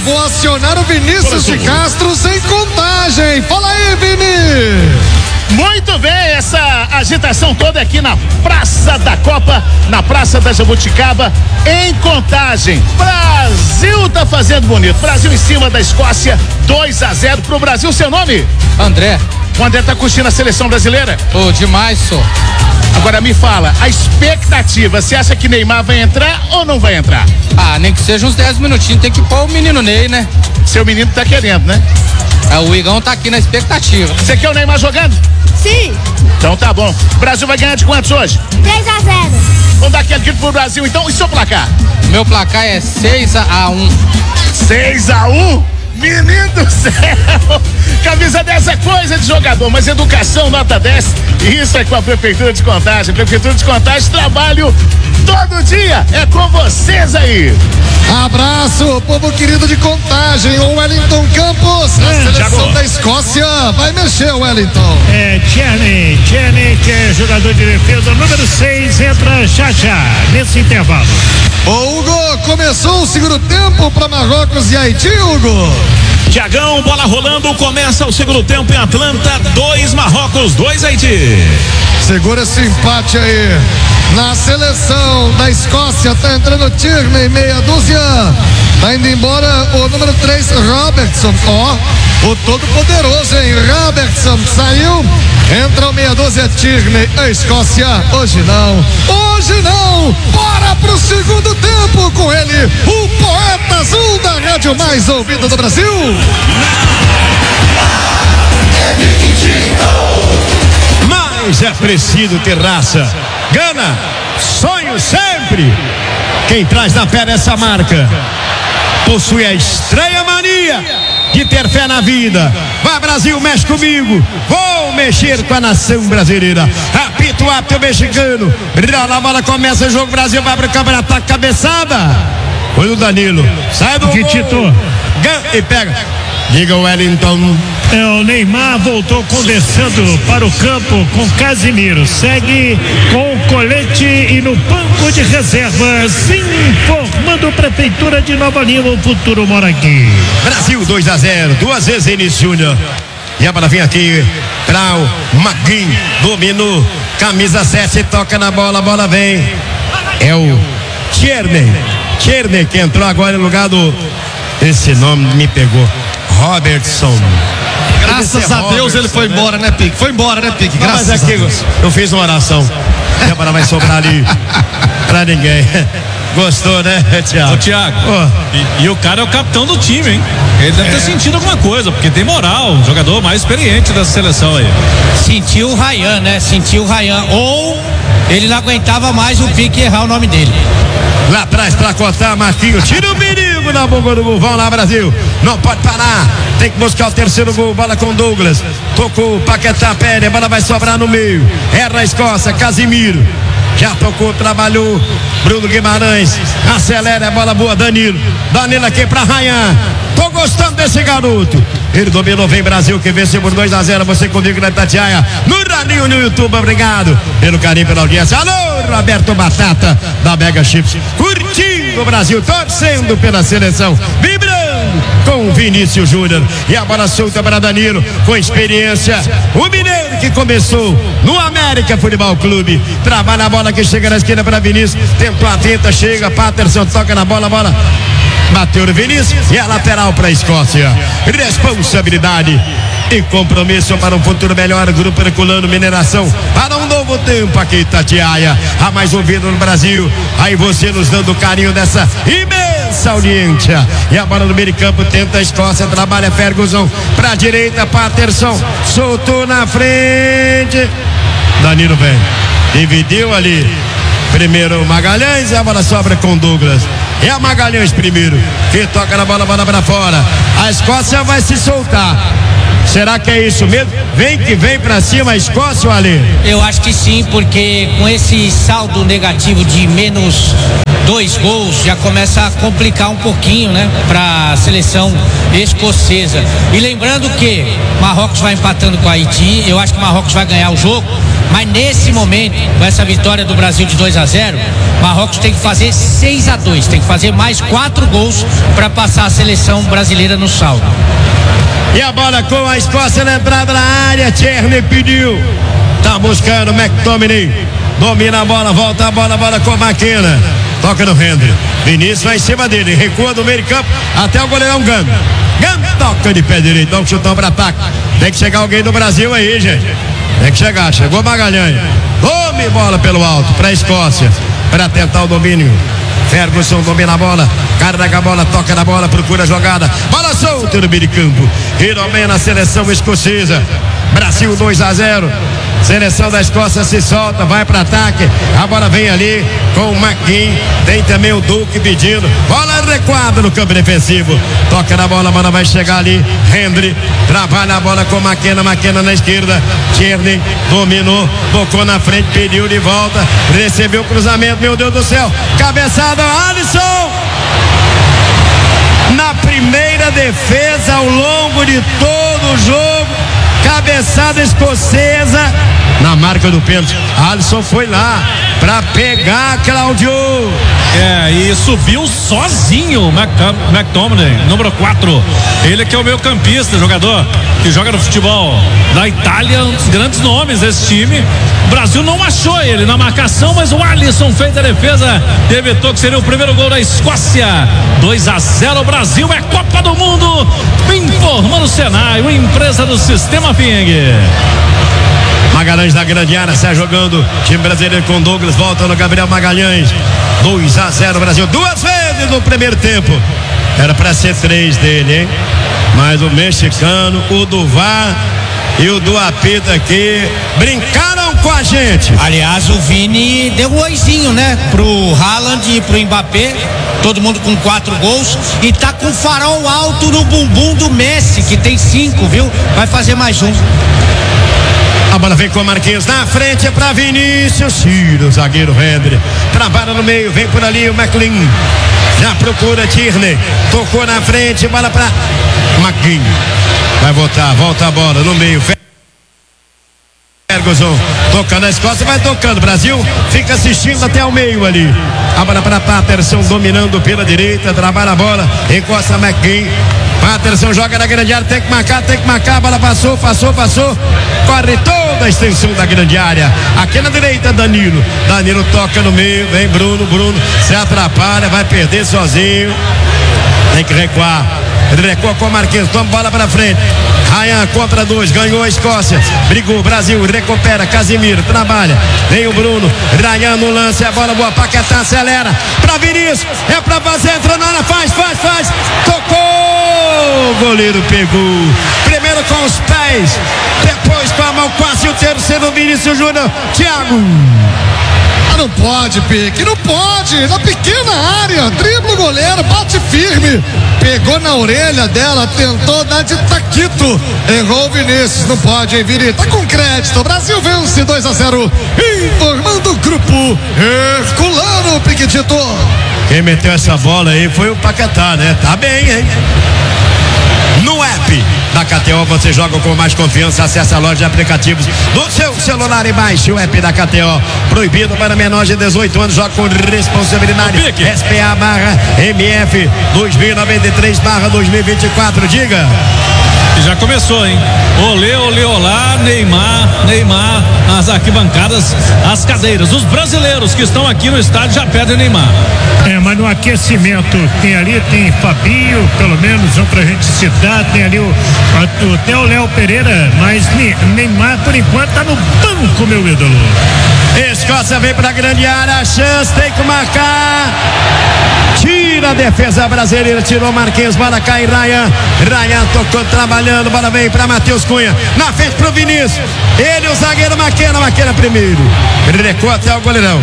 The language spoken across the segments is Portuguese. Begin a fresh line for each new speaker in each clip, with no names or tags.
vou acionar o Vinícius de Castro sem contagem. Fala aí, Vini!
Muito bem, essa agitação toda aqui na Praça da Copa, na Praça da Jabuticaba, em Contagem. Brasil tá fazendo bonito. Brasil em cima da Escócia, 2-0 pro Brasil. Seu nome?
André.
O André tá curtindo a seleção brasileira?
Demais, só.
Agora me fala, a expectativa, você acha que Neymar vai entrar ou não vai entrar?
Nem que seja uns 10 minutinhos, tem que pôr o menino Ney, né?
Seu menino tá querendo, né?
O Igão tá aqui na expectativa.
Você quer o Neymar jogando?
Sim.
Então tá bom. O Brasil vai ganhar de quantos hoje?
3-0.
Vamos dar aquele grito pro Brasil então. E seu placar?
Meu placar é 6-1.
6-1? Menino do céu! Camisa 10 é coisa de jogador, mas educação nota 10. E isso é com a Prefeitura de Contagem. Prefeitura de Contagem, trabalho todo dia. É com vocês aí.
Abraço, povo querido de Contagem. O Wellington Campos, a seleção da Escócia. Vai mexer, Wellington.
Tierney, que é jogador de defesa, número 6, entra já nesse intervalo.
Ô, Hugo, começou o segundo tempo para Marrocos e Haiti, Hugo.
Tiagão, bola rolando, começa o segundo tempo em Atlanta, 2 Marrocos, 2 Haiti.
Segura esse empate aí. Na seleção da Escócia tá entrando Tierney, meia dúzia. Tá indo embora o número 3, Robertson. O todo poderoso, hein? Robertson saiu. Entra o meia dúzia, Tierney. A Escócia, hoje não. Bora pro segundo tempo com ele, o poeta azul da rádio mais ouvida do Brasil.
Mas é preciso ter raça, gana, sonho sempre. Quem traz na pé essa marca possui a estranha mania de ter fé na vida. Vai, Brasil, mexe comigo. Vou mexer com a nação brasileira. Apita o árbitro mexicano. A bola começa o jogo. Brasil vai pro campo de ataque, cabeçada. Foi o Danilo. Sai do
Tito.
E pega. Diga o Wellington.
O Neymar voltou conversando para o campo com Casimiro. Segue com o colete e no banco de reservas, informando Prefeitura de Nova Lima, o futuro mora aqui.
Brasil 2-0, 2 vezes Enis Júnior. E a bola vem aqui para o Maguinho, dominou, camisa 7, toca na bola, a bola vem. É o Tierney que entrou agora em lugar do... Esse nome me pegou. Robertson.
Graças a Deus ele foi embora, né, Pique? Foi embora, né, Pique? Graças
a Deus. Eu fiz uma oração. A bola vai sobrar ali pra ninguém. Gostou, né, Thiago?
Ô, Thiago, e o cara é o capitão do time, hein? Ele deve ter sentido alguma coisa, porque tem moral, o jogador mais experiente dessa seleção aí.
Sentiu o Ryan, né? Ou ele não aguentava mais o Pique errar o nome dele.
Lá atrás pra cortar, Marquinhos, tira o perigo na boca do gol. Vamos lá, Brasil, não pode parar, tem que buscar o terceiro gol. Bola com Douglas, tocou, Paquetá pede, a bola vai sobrar no meio, erra a Escócia, Casimiro já tocou, trabalhou, Bruno Guimarães acelera, a bola boa, Danilo aqui pra Ryan. Tô gostando desse garoto. Ele dominou, vem Brasil, que venceu por 2-0. Você comigo na Itatiaia, no Radinho, no YouTube. Obrigado pelo carinho, pela audiência. Alô, Roberto Batata da Mega Chips, curtindo o Brasil, torcendo pela seleção, vibrando com o Vinícius Júnior. E a bola solta para Danilo, com experiência, o mineiro que começou no América Futebol Clube, trabalha a bola que chega na esquina para Vinícius, tentou a tenta, chega, Patterson toca na bola, bateu no Vinícius e a lateral para a Escócia. Responsabilidade e compromisso para um futuro melhor. Grupo Herculano Mineração para um novo tempo aqui em Itatiaia, a mais ouvida no Brasil. Aí você nos dando carinho dessa imensa audiência. E a bola no meio de campo, tenta a Escócia, trabalha Ferguson para a direita, Patterson soltou na frente, Danilo vem, dividiu ali primeiro Magalhães e a bola sobra com Douglas. É a Magalhães primeiro, que toca na bola para fora. A Escócia vai se soltar. Será que é isso mesmo? Vem que vem pra cima a Escócia, ou Ale?
Eu acho que sim, porque com esse saldo negativo de menos 2 gols já começa a complicar um pouquinho, né, para a seleção escocesa. E lembrando que Marrocos vai empatando com o Haiti, eu acho que o Marrocos vai ganhar o jogo, mas nesse momento, com essa vitória do Brasil de 2-0, Marrocos tem que fazer 6-2, tem que fazer mais 4 gols para passar a seleção brasileira no saldo.
E a bola com a Escócia na entrada da área, Tierney pediu, tá buscando McTominay, domina a bola, volta a bola com McKenna, toca no Hendry, Vinícius vai em cima dele, recua do meio de campo até o goleirão Gam toca de pé direito, dá um chutão para ataque, tem que chegar alguém do Brasil aí, gente, tem que chegar, chegou Magalhães, tome bola pelo alto para a Escócia, para tentar o domínio. Ferguson domina a bola, carrega a bola, toca na bola, procura a jogada, bola solta no meio de campo, e domina a seleção escocesa. Brasil 2-0, seleção da Escócia se solta, vai para ataque, a bola vem ali com o McKean, tem também o Duque pedindo, bola recuada no campo defensivo, toca na bola, a bola vai chegar ali, Hendry trabalha a bola com McKenna na esquerda, Tierney dominou, tocou na frente, pediu de volta, recebeu o cruzamento, meu Deus do céu, cabeçada, Alisson na primeira defesa ao longo de todo o jogo, cabeçada escocesa na marca do pênalti. Alisson foi lá pra pegar, Cláudio.
E subiu sozinho McTominay, número 4. Ele que é o meio campista, jogador que joga no futebol da Itália, um dos grandes nomes desse time. O Brasil não achou ele na marcação, mas o Alisson fez a defesa e evitou que seria o primeiro gol da Escócia. 2-0, Brasil é Copa do Mundo. Informando o Senai, uma empresa do Sistema Fing.
Magalhães na grande área, sai jogando, time brasileiro com Douglas, volta no Gabriel Magalhães, 2-0 Brasil, 2 vezes no primeiro tempo, era pra ser 3 dele, hein? Mas o mexicano, o do VAR e o do apito aqui brincaram com a gente.
Aliás, o Vini deu um oizinho, né, pro Haaland e pro Mbappé, todo mundo com 4 gols, e tá com farol alto no bumbum do Messi, que tem 5, viu? Vai fazer mais um.
A bola vem com o Marquinhos na frente, é pra Vinícius, tira o zagueiro Hendry, trabalha no meio, vem por ali o McLean, já procura Tierney, tocou na frente, bola pra McGinn, vai volta a bola no meio, Ferguson, tocando a Escócia, vai tocando, Brasil fica assistindo até o meio ali, a bola para Patterson, dominando pela direita, trabalha a bola, encosta McGinn, Patterson joga na grande área, tem que marcar, a bola passou, corre toda a extensão da grande área, aqui na direita Danilo toca no meio, vem Bruno se atrapalha, vai perder sozinho, tem que recuar, recua com o Marquinhos, toma bola pra frente, Ryan contra 2, ganhou a Escócia, brigou, Brasil, recupera, Casimiro, trabalha, vem o Bruno, Ryan no lance, a bola boa, Paquetá acelera, pra Vinícius, é pra fazer, entrou na área, faz, tocou, o goleiro pegou, primeiro com os pés, depois com a mão, quase o terceiro, Vinícius Júnior, Thiago.
Não pode, Pique, não pode, na pequena área, dribla o goleiro, bate firme, pegou na orelha dela, tentou dar de taquito, errou o Vinícius, não pode, hein, Vini, tá com crédito, o Brasil vence 2-0, informando o grupo Herculano, Piquetito.
Quem meteu essa bola aí foi o Paquetá, né, tá bem, hein. No app da KTO você joga com mais confiança, acesse a loja de aplicativos do seu celular e baixe o app da KTO, proibido para menores de 18 anos, joga com responsabilidade, SPA/MF 2093/2024, diga.
E já começou, hein? Olê, olá, Neymar, as arquibancadas, as cadeiras, os brasileiros que estão aqui no estádio já pedem Neymar.
Mas no aquecimento tem Fabinho, pelo menos um pra gente citar, tem ali o Léo Pereira, mas Neymar por enquanto tá no banco, meu ídolo.
Escócia vem pra grande área, a chance, tem que marcar, tira a defesa brasileira, tirou Marquinhos, bola cai, Ryan tocou, trabalhando, bola vem pra Matheus Cunha, na frente pro Vinícius, ele o zagueiro McKenna primeiro, recua até o goleirão,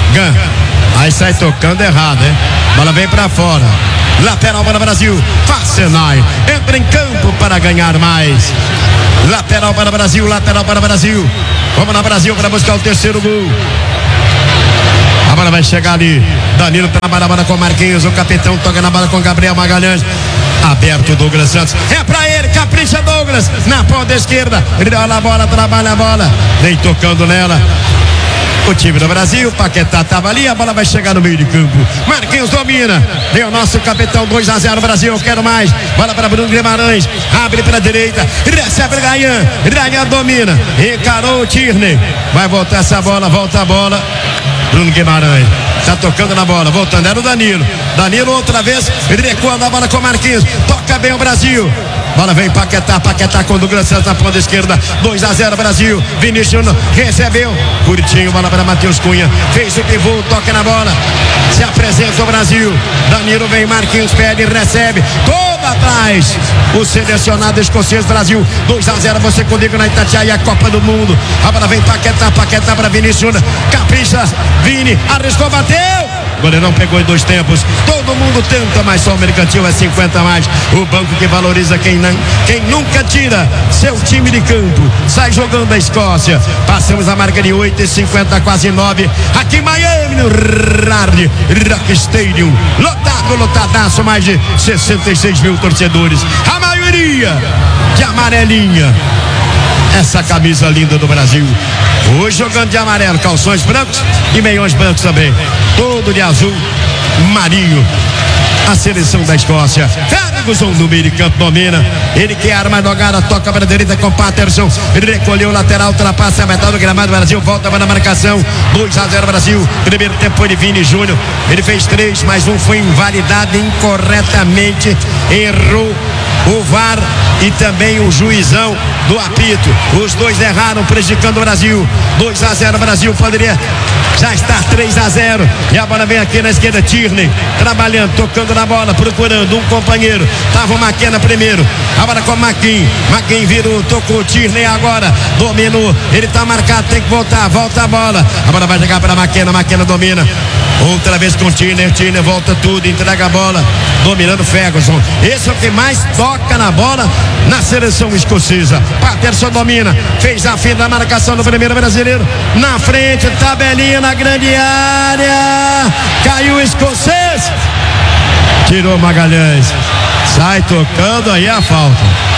aí sai tocando errado, hein? Bola vem pra fora, lateral para o Brasil, Senai entra em campo para ganhar mais, lateral para o Brasil, vamos na Brasil para buscar o terceiro gol. A bola vai chegar ali. Danilo trabalha a bola com Marquinhos. O capitão toca na bola com Gabriel Magalhães. Aberto o Douglas Santos. É pra ele, capricha Douglas. Na ponta esquerda. Olha a bola, trabalha a bola. Vem tocando nela. O time do Brasil, Paquetá estava ali, a bola vai chegar no meio de campo. Marquinhos domina. Deu nosso capitão 2-0 Brasil, eu quero mais. Bola para Bruno Guimarães. Abre para a direita. Recebe Ryan. Ryan domina. Encarou o Tierney. Vai voltar essa bola, volta a bola. Bruno Guimarães. Tá tocando na bola, voltando. Era o Danilo. Danilo outra vez, recuando a bola com Marquinhos. Toca bem o Brasil. Bola vem Paquetá com o Douglas Santos na ponta esquerda. 2-0 Brasil. Vinícius recebeu. Curtinho, bola para Matheus Cunha. Fez o pivô, toca na bola. Se apresenta o Brasil. Danilo vem, Marquinhos pede, recebe. Todo atrás. O selecionado escocês Brasil. 2-0, você comigo na Itatiaia, Copa do Mundo. A bola vem Paquetá para Vinícius. Capricha, Vini, arriscou, bateu. O goleirão pegou em 2 tempos. Todo mundo tenta, mas só o Mercantil é 50 mais. O banco que valoriza quem nunca tira seu time de campo. Sai jogando a Escócia. Passamos a marca de 8,50, quase 9. Aqui em Miami, no Hard Rock Stadium. Lotadaço, mais de 66 mil torcedores. A maioria de amarelinha. Essa camisa linda do Brasil. Hoje jogando de amarelo, calções brancos e meiões brancos também. Todo de azul marinho. A seleção da Escócia. Ferguson no meio de campo domina. Ele que arma a jogada, toca para a direita com Patterson. Recolheu o lateral, ultrapassa a metade do gramado. Brasil volta para a marcação. 2-0 Brasil. Primeiro tempo foi de Vini Júnior. Ele fez 3, mas um foi invalidado incorretamente. Errou o VAR e também o juizão do apito. Os dois erraram, prejudicando o Brasil. 2-0 Brasil, poderia já estar 3-0. E a bola vem aqui na esquerda, Tierney trabalhando, tocando na bola, procurando um companheiro. Tava o Maquena primeiro. A bola com o Maquin virou, tocou o Tierney agora. Dominou, ele tá marcado, tem que voltar, volta a bola. A bola vai chegar para Maquena domina. Outra vez com o Tierney volta tudo, entrega a bola, dominando Ferguson. Esse é o que mais toca na bola na seleção escocesa. Patterson domina, fez a fim da marcação do primeiro brasileiro. Na frente, tabelinha na grande área. Caiu o escocês. Tirou Magalhães. Sai tocando, aí a falta.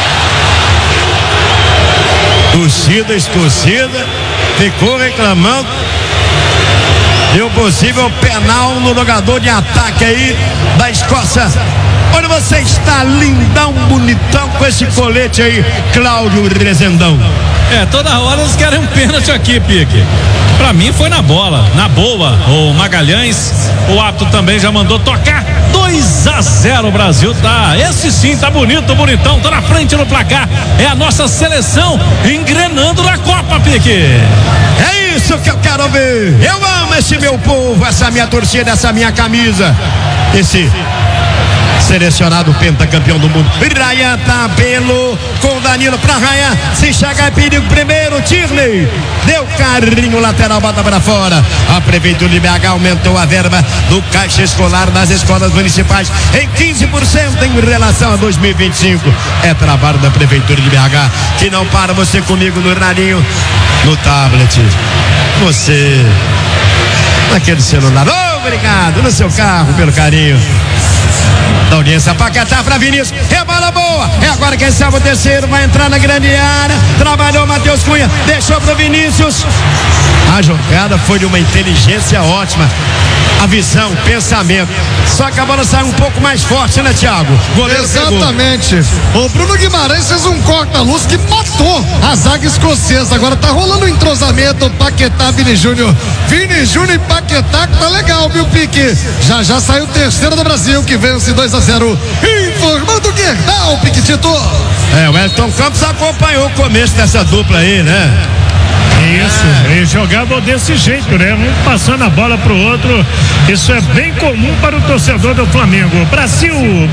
Torcida escocesa ficou reclamando. Deu possível penal no jogador de ataque aí da Escócia. Olha, você está lindão, bonitão com esse colete aí, Cláudio Rezendão.
Toda hora eles querem um pênalti aqui, Pique. Pra mim foi na bola, na boa. O Magalhães, o árbitro também já mandou tocar. 2-0 Brasil, tá? Esse sim tá bonito, bonitão, tá na frente no placar. É a nossa seleção engrenando na Copa, Pique.
É isso que eu quero ver. Eu amo esse meu povo, essa minha torcida, essa minha camisa. Esse selecionado pentacampeão do mundo. Ryan tá pelo com o Danilo pra Ryan. Se chegar é perigo primeiro. Tierney deu carrinho lateral, bota pra fora. A Prefeitura de BH aumentou a verba do caixa escolar das escolas municipais em 15% em relação a 2025. É trabalho da Prefeitura de BH que não para. Você comigo no radinho, no tablet, você naquele celular. Obrigado no seu carro pelo carinho da audiência. Paquetá para Vinícius, é bola boa, é agora quem sabe o terceiro, vai entrar na grande área, trabalhou Matheus Cunha, deixou pro Vinícius. A jogada foi de uma inteligência ótima, a visão, o pensamento, só que a bola saiu um pouco mais forte, né, Thiago?
Exatamente. O Bruno Guimarães fez um corta-luz que matou a zaga escocesa. Agora tá rolando um entrosamento, Paquetá, Vini Júnior e Paquetá, que tá legal, viu, Pique? Já saiu o terceiro do Brasil, que vence 2-0. Informando que Gerdau, Piquetito.
O Elton Campos acompanhou o começo dessa dupla aí, né?
Isso, eles jogavam desse jeito, né? Um passando a bola pro outro. Isso é bem comum para o torcedor do Flamengo. Brasil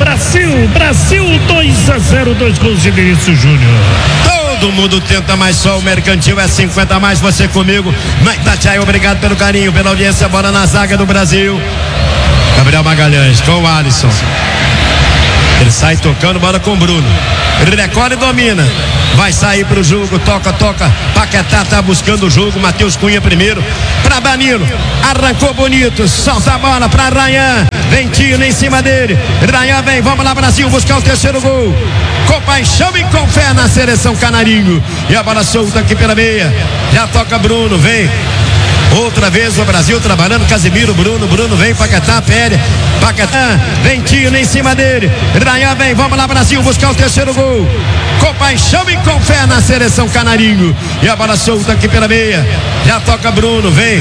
2-0, 2 gols de Vinícius Júnior.
Todo mundo tenta, mas só o Mercantil é 50 mais. Você comigo, Mike Tatiai, obrigado pelo carinho, pela audiência. Bola na zaga do Brasil. Gabriel Magalhães com o Alisson. Terceiro sai tocando, bola com o Bruno. Recolhe e domina. Vai sair pro jogo, toca. Paquetá tá buscando o jogo. Matheus Cunha primeiro. Pra Danilo. Arrancou bonito. Solta a bola pra Rayan. Vem Tino em cima dele. Rayan vem. Vamos lá, Brasil, buscar o terceiro gol. Com paixão e com fé na seleção canarinho. E a bola solta aqui pela meia. Já toca Bruno, vem. Outra vez o Brasil trabalhando, Casimiro, Bruno vem, Paquetá, pede, Paquetá, vem Tino em cima dele, Rayan vem, vamos lá Brasil, buscar o terceiro gol, com paixão e com fé na seleção canarinho, e a bola solta aqui pela meia, já toca Bruno, vem,